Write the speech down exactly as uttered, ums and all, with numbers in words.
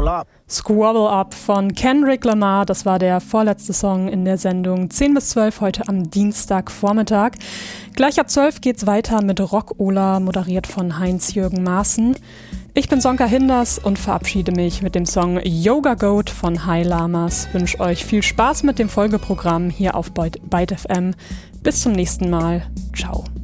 Squabble Up. Squabble Up von Kendrick Lamar, das war der vorletzte Song in der Sendung zehn bis zwölf heute am Dienstagvormittag. Gleich ab zwölf geht's weiter mit Rock-Ola, moderiert von Heinz-Jürgen Maaßen. Ich bin Sonka Hinders und verabschiede mich mit dem Song Yoga Goat von High Lamas. Wünsche euch viel Spaß mit dem Folgeprogramm hier auf Byte F M. Bis zum nächsten Mal. Ciao.